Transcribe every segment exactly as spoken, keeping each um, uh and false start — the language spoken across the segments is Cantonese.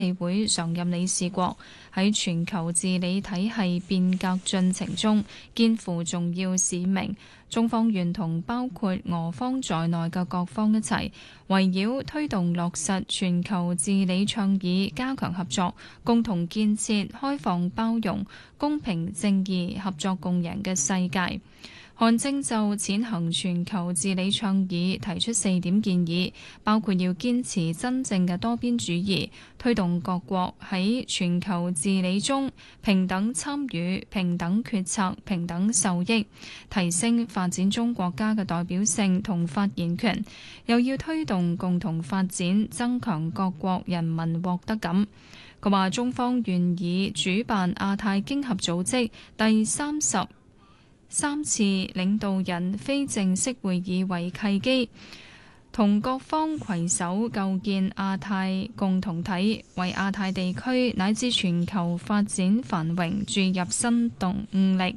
理會常任理事國，喺全球治理體系變革進程中肩負重要使命。中方願同包括俄方在內嘅各方一齊，圍繞推動落實全球治理倡議，加強合作，共同建設開放包容、公平正義、合作共贏嘅世界。韓正就踐行全球治理倡議提出四點建議，包括要堅持真正嘅多邊主義，推動各國喺全球治理中平等參與、平等決策、平等受益，提升發展中國家嘅代表性同發言權，又要推動共同發展，增強各國人民獲得感。佢話中方願以主辦亞太經合組織第三十三次領導人非正式會議為契機，同各方攜手構建亞太共同體，為亞太地區乃至全球發展繁榮注入新動力。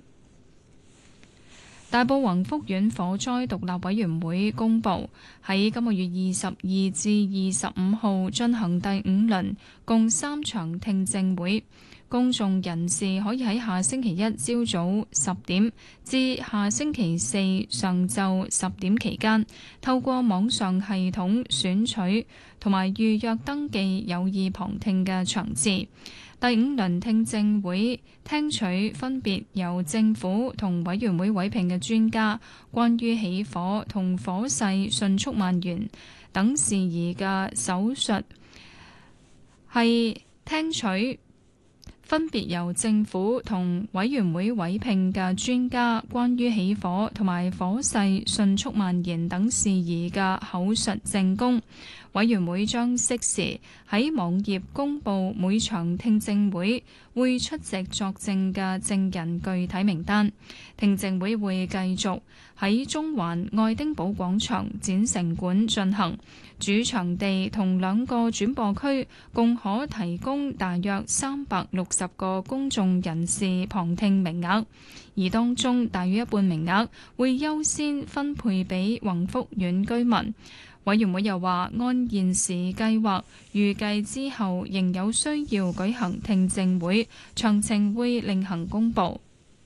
大埔宏福苑火災獨立委員會公佈，喺今個月二十二至二十五號進行第五輪，共三場聽證會。公眾人士可以喺下星期一朝早十點至下星期四上晝十點期間，透過網上系統選取同埋預約登記有意旁聽嘅場次。第五輪聽證會聽取分別由政府同委員會委聘嘅專家，關於起火同火勢迅速蔓延等事宜嘅手術，係聽取分別由政府同委員會委聘嘅專家，關於起火同埋火勢迅速蔓延等事宜嘅口述證供。委員會將適時喺網頁公佈每場聽證會會出席作證嘅證人具體名單。聽證會會繼續喺中環愛丁堡廣場展城館進行，主場地同兩個轉播區共可提供大約三百六十個公眾人士旁聽名額，而當中大約一半名額會優先分配俾宏福苑居民。委員會又話，按現時計劃，預計之後仍有需要舉行聽證會，詳情會另行公佈。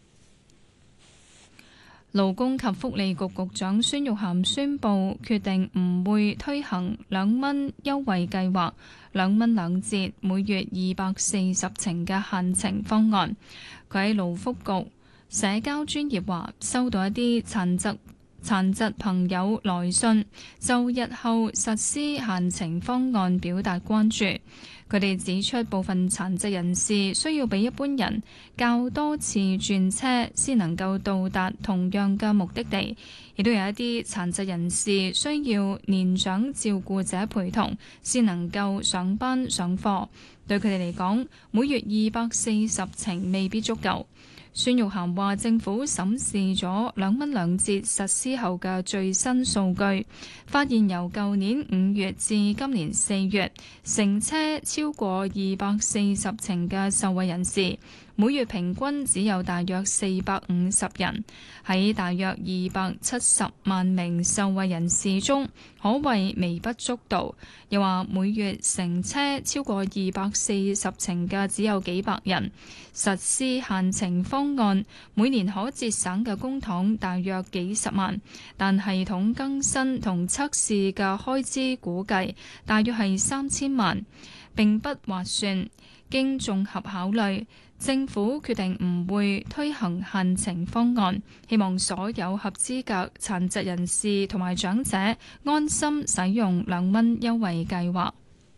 勞工及福利局局長孫玉菡宣布，決定唔會推行兩蚊優惠計劃，兩蚊兩折，每月二百四十程嘅限程方案。佢喺勞福局社交專頁話，收到一啲殘疾殘疾朋友來信，就日後實施限程方案表達關注。佢哋指出，部分殘疾人士需要比一般人較多次轉車先能夠到達同樣嘅目的地，亦都有一啲殘疾人士需要年長照顧者陪同先能夠上班上課。對佢哋嚟講，每月二百四十程未必足夠。孫玉菡話：政府審視咗兩蚊兩折實施後嘅最新數據，發現由舊年五月至今年四月，乘車超過二百四十程嘅受惠人士，每月平均只有大約四百五十人。喺大約二百七十萬名受惠人士中，可謂微不足道。又話每月乘車超過二百四十程嘅只有幾百人。實施限程方案，每年可節省嘅公帑大約幾十萬，但系統更新同測試嘅開支估計大約係三千萬，並不劃算。經綜合考慮，政府決定唔會推行限程方案，希望所有合資格殘疾人士同埋長者安心使用兩蚊優惠計劃。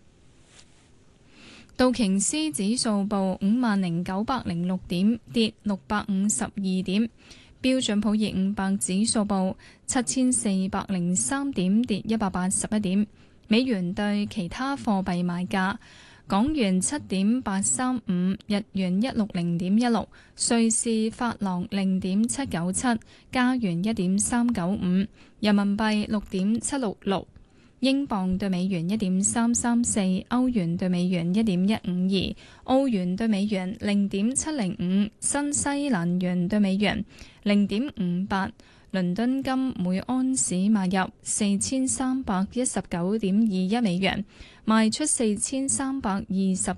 道瓊斯指數報五萬零九百零六點，跌六百五十二點。標準普爾五百指數報七千四百零三點，跌一百八十一點。美元對其他貨幣賣價：港元七點八三五，日元一六零點一六，瑞士法郎零點七九七，加元一點三九五，人民幣六點七六六。英鎊對美元一點三三四，歐元對美元一點一五二，澳元對美元零點七零五，新西蘭元對美元零點五八。 倫敦金每安士買入四千三百一十九點二一美元，賣出四千三百二十